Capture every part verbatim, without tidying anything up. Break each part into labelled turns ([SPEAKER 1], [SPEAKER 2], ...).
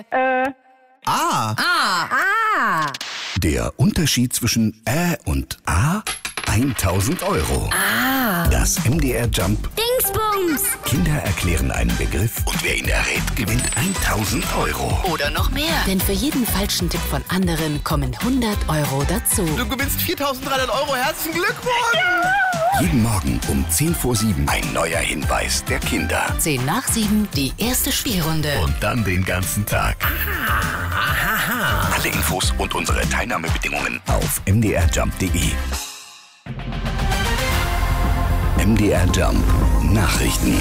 [SPEAKER 1] Äh.
[SPEAKER 2] A.
[SPEAKER 3] Ah. Ah.
[SPEAKER 4] Der Unterschied zwischen Ä und A? tausend Euro.
[SPEAKER 3] Ah.
[SPEAKER 4] Das M D R Jump.
[SPEAKER 3] Dingsbums.
[SPEAKER 4] Kinder erklären einen Begriff und wer ihn errät, gewinnt tausend Euro.
[SPEAKER 3] Oder noch mehr. Denn für jeden falschen Tipp von anderen kommen hundert Euro dazu.
[SPEAKER 2] Du gewinnst viertausenddreihundert Euro. Herzlichen Glückwunsch! Ja.
[SPEAKER 4] Jeden Morgen um zehn vor sieben ein neuer Hinweis der Kinder.
[SPEAKER 3] zehn nach sieben die erste Spielrunde.
[SPEAKER 4] Und dann den ganzen Tag. Alle Infos und unsere Teilnahmebedingungen auf m d r jump punkt d e. M D R Jump Nachrichten.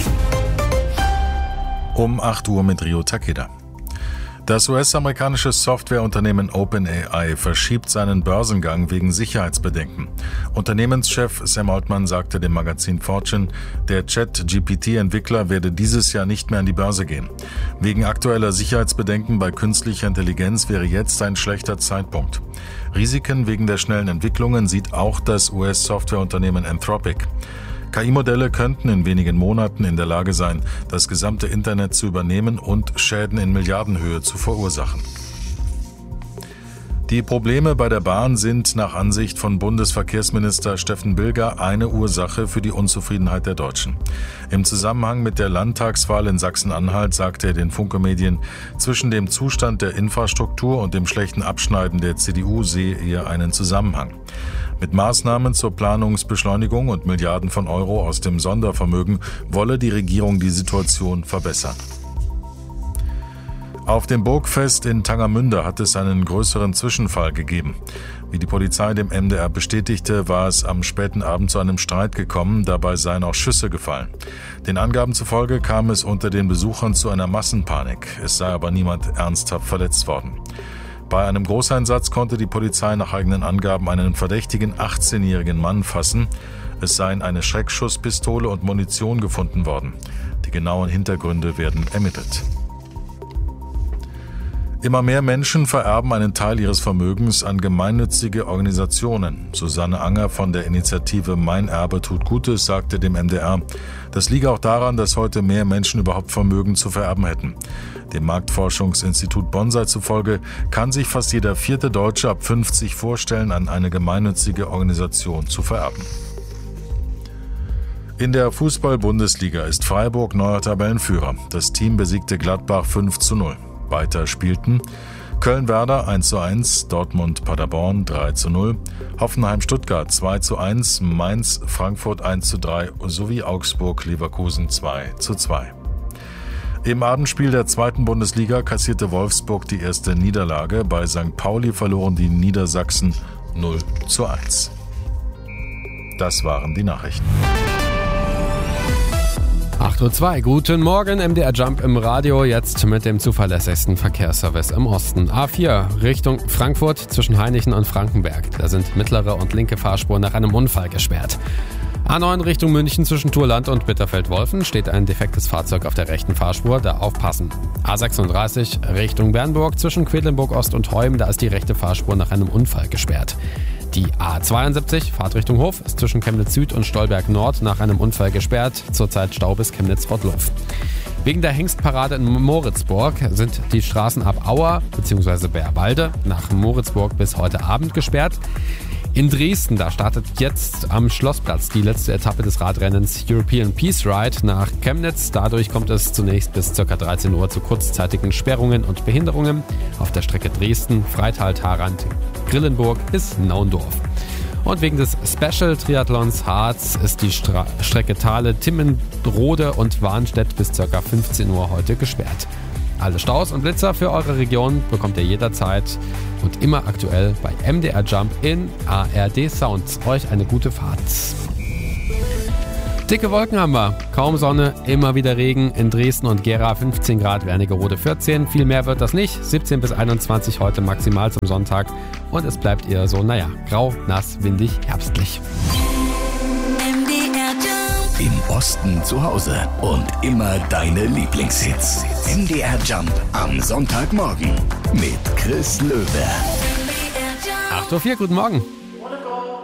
[SPEAKER 5] Um acht Uhr mit Rio Takeda. Das U S-amerikanische Softwareunternehmen OpenAI verschiebt seinen Börsengang wegen Sicherheitsbedenken. Unternehmenschef Sam Altman sagte dem Magazin Fortune, der Chat-G P T-Entwickler werde dieses Jahr nicht mehr an die Börse gehen. Wegen aktueller Sicherheitsbedenken bei künstlicher Intelligenz wäre jetzt ein schlechter Zeitpunkt. Risiken wegen der schnellen Entwicklungen sieht auch das U S-Softwareunternehmen Anthropic. K I-Modelle könnten in wenigen Monaten in der Lage sein, das gesamte Internet zu übernehmen und Schäden in Milliardenhöhe zu verursachen. Die Probleme bei der Bahn sind nach Ansicht von Bundesverkehrsminister Steffen Bilger eine Ursache für die Unzufriedenheit der Deutschen. Im Zusammenhang mit der Landtagswahl in Sachsen-Anhalt sagte er den Funke-Medien, zwischen dem Zustand der Infrastruktur und dem schlechten Abschneiden der C D U sehe er einen Zusammenhang. Mit Maßnahmen zur Planungsbeschleunigung und Milliarden von Euro aus dem Sondervermögen wolle die Regierung die Situation verbessern. Auf dem Burgfest in Tangermünde hat es einen größeren Zwischenfall gegeben. Wie die Polizei dem M D R bestätigte, war es am späten Abend zu einem Streit gekommen, dabei seien auch Schüsse gefallen. Den Angaben zufolge kam es unter den Besuchern zu einer Massenpanik, es sei aber niemand ernsthaft verletzt worden. Bei einem Großeinsatz konnte die Polizei nach eigenen Angaben einen verdächtigen achtzehnjährigen Mann fassen. Es seien eine Schreckschusspistole und Munition gefunden worden. Die genauen Hintergründe werden ermittelt. Immer mehr Menschen vererben einen Teil ihres Vermögens an gemeinnützige Organisationen. Susanne Anger von der Initiative Mein Erbe tut Gutes sagte dem M D R, das liege auch daran, dass heute mehr Menschen überhaupt Vermögen zu vererben hätten. Dem Marktforschungsinstitut Bonsai zufolge kann sich fast jeder vierte Deutsche ab fünfzig vorstellen, an eine gemeinnützige Organisation zu vererben. In der Fußball-Bundesliga ist Freiburg neuer Tabellenführer. Das Team besiegte Gladbach fünf zu null. Weiter spielten Köln-Werder eins zu eins, Dortmund-Paderborn drei zu null, Hoffenheim-Stuttgart zwei zu eins, Mainz-Frankfurt eins zu drei sowie Augsburg-Leverkusen zwei zu zwei. Im Abendspiel der zweiten Bundesliga kassierte Wolfsburg die erste Niederlage. Bei Sankt Pauli verloren die Niedersachsen null zu eins. Das waren die Nachrichten.
[SPEAKER 6] acht Uhr zwei, guten Morgen, M D R Jump im Radio, jetzt mit dem zuverlässigsten Verkehrsservice im Osten. A vier Richtung Frankfurt zwischen Hainichen und Frankenberg. Da sind mittlere und linke Fahrspuren nach einem Unfall gesperrt. A neun Richtung München zwischen Thurland und Bitterfeld-Wolfen steht ein defektes Fahrzeug auf der rechten Fahrspur, da aufpassen. A sechsunddreißig Richtung Bernburg zwischen Quedlinburg Ost und Heum, da ist die rechte Fahrspur nach einem Unfall gesperrt. Die A zweiundsiebzig, Fahrtrichtung Hof, ist zwischen Chemnitz Süd und Stolberg Nord nach einem Unfall gesperrt, zurzeit Stau bis Chemnitz-Rottluff. Wegen der Hengstparade in Moritzburg sind die Straßen ab Auer bzw. Bärwalde nach Moritzburg bis heute Abend gesperrt. In Dresden, da startet jetzt am Schlossplatz die letzte Etappe des Radrennens European Peace Ride nach Chemnitz. Dadurch kommt es zunächst bis ca. dreizehn Uhr zu kurzzeitigen Sperrungen und Behinderungen auf der Strecke Dresden, Freital, Tharand, Grillenburg bis Naundorf. Und wegen des Special Triathlons Harz ist die Stra- Strecke Thale, Timmenrode und Warnstedt bis ca. fünfzehn Uhr heute gesperrt. Alle Staus und Blitzer für eure Region bekommt ihr jederzeit und immer aktuell bei M D R Jump in A R D Sounds. Euch eine gute Fahrt. Dicke Wolken haben wir, kaum Sonne, immer wieder Regen. In Dresden und Gera fünfzehn Grad, Wernigerode vierzehn. Viel mehr wird das nicht, siebzehn bis einundzwanzig heute maximal zum Sonntag. Und es bleibt eher so, naja, grau, nass, windig, herbstlich.
[SPEAKER 4] Im Osten zu Hause und immer deine Lieblingshits. M D R Jump am Sonntagmorgen mit Chris Löwe.
[SPEAKER 6] acht Uhr vier, guten Morgen.